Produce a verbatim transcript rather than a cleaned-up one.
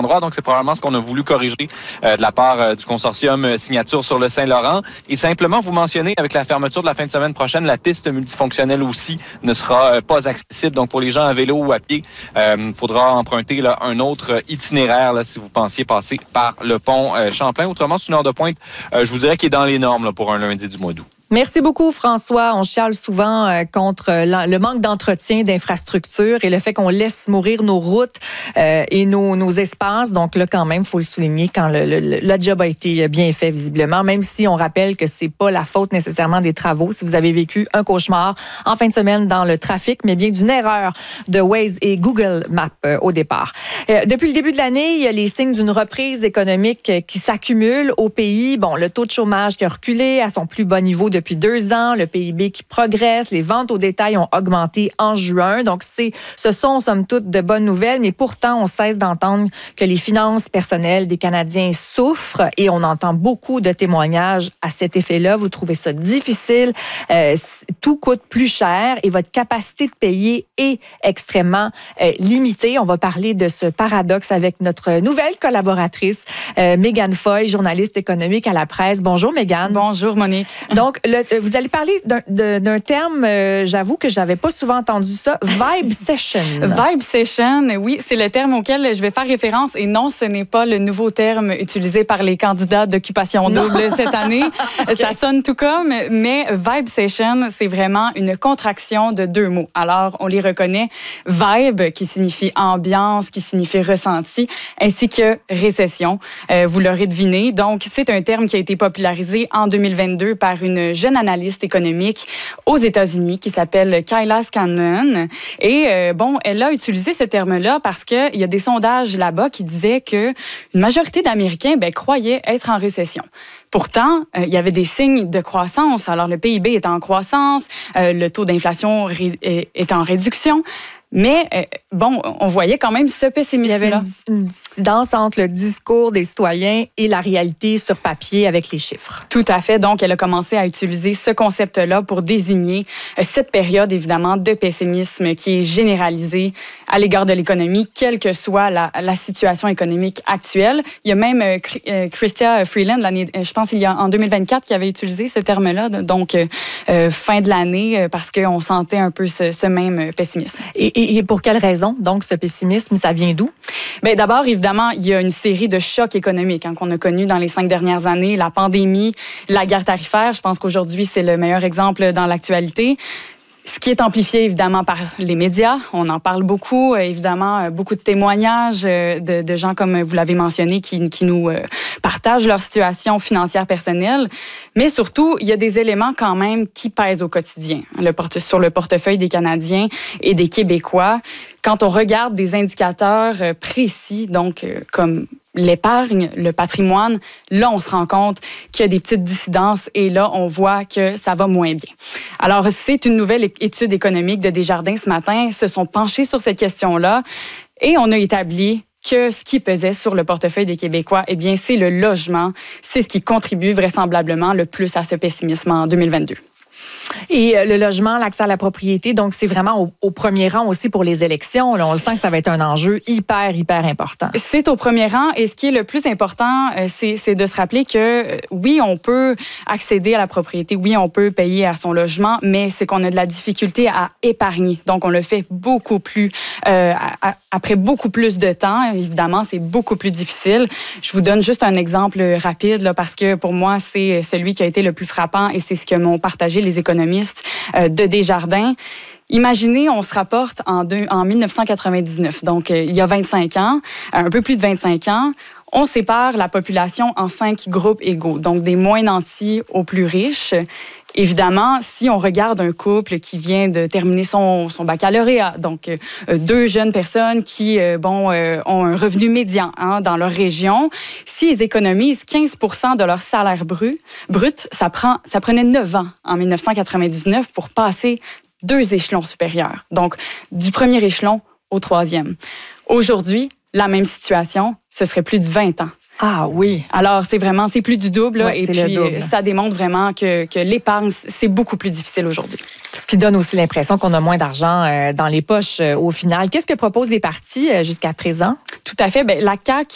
voir. Donc, c'est probablement ce qu'on a voulu corriger euh, de la part euh, du consortium euh, Signature sur le Saint-Laurent. Et simplement, vous mentionnez, avec la fermeture de la fin de semaine prochaine, la piste multifonctionnelle aussi ne sera euh, pas accessible. Donc, pour les gens à vélo ou à pied, il euh, faudra emprunter là, un autre itinéraire là, si vous pensiez passer par le pont euh, Champlain. Autrement, c'est une heure de pointe, euh, je vous dirais, qui est dans les normes là, pour un lundi du mois d'août. Merci beaucoup, François. On chiale souvent euh, contre le manque d'entretien d'infrastructures et le fait qu'on laisse mourir nos routes euh, et nos, nos espaces. Donc là, quand même, il faut le souligner quand le, le, le job a été bien fait, visiblement, même si on rappelle que c'est pas la faute nécessairement des travaux. Si vous avez vécu un cauchemar en fin de semaine dans le trafic, mais bien d'une erreur de Waze et Google Maps euh, au départ. Euh, depuis le début de l'année, il y a les signes d'une reprise économique qui s'accumulent au pays. Bon, le taux de chômage qui a reculé à son plus bas niveau de depuis deux ans, le P I B qui progresse, les ventes au détail ont augmenté en juin. Donc, c'est, ce sont, somme toute, de bonnes nouvelles, mais pourtant, on cesse d'entendre que les finances personnelles des Canadiens souffrent et on entend beaucoup de témoignages à cet effet-là. Vous trouvez ça difficile, euh, tout coûte plus cher et votre capacité de payer est extrêmement euh, limitée. On va parler de ce paradoxe avec notre nouvelle collaboratrice, euh, Mégane Foy, journaliste économique à la presse. Bonjour, Mégane. Bonjour, Monique. Donc, le, vous allez parler d'un, d'un terme, euh, j'avoue que je n'avais pas souvent entendu ça, vibe session. Vibe session, oui, c'est le terme auquel je vais faire référence. Et non, ce n'est pas le nouveau terme utilisé par les candidats d'occupation double cette année. Okay. Ça sonne tout comme, mais vibe session, c'est vraiment une contraction de deux mots. Alors, on les reconnaît. Vibe, qui signifie ambiance, qui signifie ressenti, ainsi que récession. Euh, vous l'aurez deviné. Donc, c'est un terme qui a été popularisé en deux mille vingt-deux par une jeune analyste économique aux États-Unis qui s'appelle Kyla Scanlon. Et euh, bon, elle a utilisé ce terme-là parce qu'il y a des sondages là-bas qui disaient qu'une majorité d'Américains ben, croyaient être en récession. Pourtant, euh, il y avait des signes de croissance. Alors, le P I B est en croissance, euh, le taux d'inflation ré- est, est en réduction. Mais, euh, bon, on voyait quand même ce pessimisme-là. Il y avait une, une dissidence entre le discours des citoyens et la réalité sur papier avec les chiffres. Tout à fait. Donc, elle a commencé à utiliser ce concept-là pour désigner cette période, évidemment, de pessimisme qui est généralisée à l'égard de l'économie, quelle que soit la, la situation économique actuelle. Il y a même euh, Chrystia Freeland, l'année, je pense il y a en deux mille vingt-quatre, qui avait utilisé ce terme-là, donc euh, fin de l'année, parce qu'on sentait un peu ce, ce même pessimisme. Et, Et pour quelle raison, donc, ce pessimisme, ça vient d'où? Bien, d'abord, évidemment, il y a une série de chocs économiques hein, qu'on a connus dans les cinq dernières années. La pandémie, la guerre tarifaire, je pense qu'aujourd'hui, c'est le meilleur exemple dans l'actualité. Ce qui est amplifié, évidemment, par les médias. On en parle beaucoup, évidemment, beaucoup de témoignages de, de gens, comme vous l'avez mentionné, qui, qui nous partagent leur situation financière personnelle. Mais surtout, il y a des éléments quand même qui pèsent au quotidien le porte, sur le portefeuille des Canadiens et des Québécois. Quand on regarde des indicateurs précis, donc comme l'épargne, le patrimoine, là, on se rend compte qu'il y a des petites dissidences et là, on voit que ça va moins bien. Alors, c'est une nouvelle étude économique de Desjardins ce matin, se sont penchés sur cette question-là et on a établi que ce qui pesait sur le portefeuille des Québécois, eh bien, c'est le logement. C'est ce qui contribue vraisemblablement le plus à ce pessimisme en deux mille vingt-deux. Et le logement, l'accès à la propriété, donc c'est vraiment au, au premier rang aussi pour les élections. Là, on le sent que ça va être un enjeu hyper, hyper important. C'est au premier rang et ce qui est le plus important, c'est, c'est de se rappeler que oui, on peut accéder à la propriété, oui, on peut payer à son logement, mais c'est qu'on a de la difficulté à épargner. Donc, on le fait beaucoup plus, euh, à, après beaucoup plus de temps. Évidemment, c'est beaucoup plus difficile. Je vous donne juste un exemple rapide là, parce que pour moi, c'est celui qui a été le plus frappant et c'est ce que m'ont partagé les économistes euh, de Desjardins. Imaginez, on se rapporte en, deux, en dix-neuf cent quatre-vingt-dix-neuf, donc euh, il y a vingt-cinq ans, un peu plus de vingt-cinq ans, on sépare la population en cinq groupes égaux, donc des moins nantis aux plus riches. Évidemment, si on regarde un couple qui vient de terminer son, son baccalauréat, donc euh, deux jeunes personnes qui euh, bon, euh, ont un revenu médian hein, dans leur région, s'ils économisent quinze pour cent de leur salaire brut, brut ça, prend, ça prenait neuf ans en dix-neuf cent quatre-vingt-dix-neuf pour passer deux échelons supérieurs, donc du premier échelon au troisième. Aujourd'hui, la même situation, ce serait plus de vingt ans. Ah oui. Alors, c'est vraiment, c'est plus du double. Ouais, et puis, double. Ça démontre vraiment que, que l'épargne, c'est beaucoup plus difficile aujourd'hui. Ce qui donne aussi l'impression qu'on a moins d'argent euh, dans les poches euh, au final. Qu'est-ce que proposent les partis euh, jusqu'à présent? Tout à fait. Bien, la C A Q